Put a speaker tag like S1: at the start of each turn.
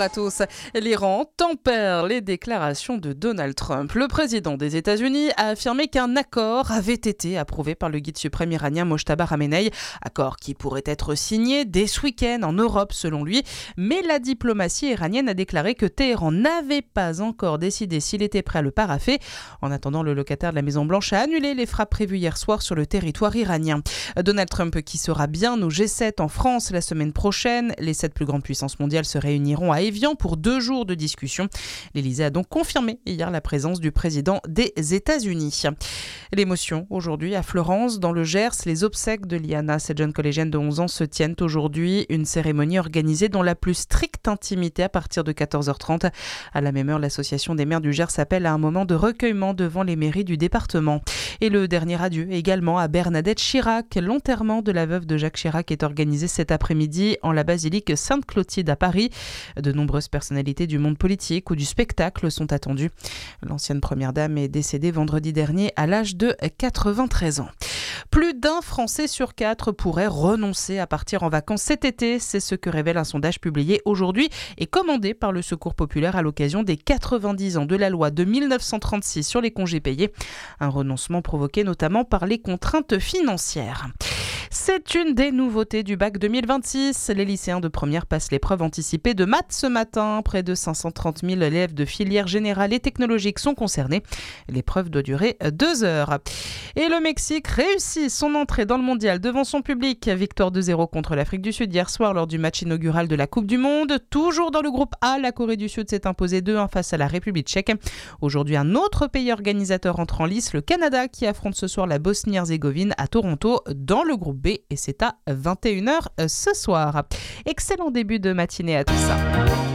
S1: Bonjour à tous. L'Iran tempère les déclarations de Donald Trump. Le président des États-Unis a affirmé qu'un accord avait été approuvé par le guide suprême iranien Mojtaba Khamenei. Accord qui pourrait être signé dès ce week-end en Europe selon lui. Mais la diplomatie iranienne a déclaré que Téhéran n'avait pas encore décidé s'il était prêt à le paraffer. En attendant, le locataire de la Maison-Blanche a annulé les frappes prévues hier soir sur le territoire iranien. Donald Trump qui sera bien au G7 en France la semaine prochaine. Les 7 plus grandes puissances mondiales se réuniront à Évian pour 2 jours de discussion. L'Élysée a donc confirmé hier la présence du président des États-Unis. L'émotion aujourd'hui à Florence, dans le Gers, les obsèques de Liana, cette jeune collégienne de 11 ans, se tiennent aujourd'hui. Une cérémonie organisée dans la plus stricte intimité à partir de 14h30. À la même heure, l'association des maires du Gers appelle à un moment de recueillement devant les mairies du département. Et le dernier adieu également à Bernadette Chirac. L'enterrement de la veuve de Jacques Chirac est organisé cet après-midi en la basilique Sainte-Clotilde à Paris. De nombreuses personnalités du monde politique ou du spectacle sont attendues. L'ancienne première dame est décédée vendredi dernier à l'âge de 93 ans. Plus d'un Français sur 4 pourrait renoncer à partir en vacances cet été. C'est ce que révèle un sondage publié aujourd'hui et commandé par le Secours populaire à l'occasion des 90 ans de la loi de 1936 sur les congés payés. Un renoncement provoqué notamment par les contraintes financières. C'est une des nouveautés du bac 2026. Les lycéens de première passent l'épreuve anticipée de maths ce matin. Près de 530 000 élèves de filières générales et technologiques sont concernés. L'épreuve doit durer 2 heures. Et le Mexique réussit son entrée dans le mondial devant son public. Victoire 2-0 contre l'Afrique du Sud hier soir lors du match inaugural de la Coupe du Monde. Toujours dans le groupe A, la Corée du Sud s'est imposée 2-1 face à la République tchèque. Aujourd'hui, un autre pays organisateur entre en lice, le Canada, qui affronte ce soir la Bosnie-Herzégovine à Toronto dans le groupe B. Et c'est à 21h ce soir. Excellent début de matinée à tous.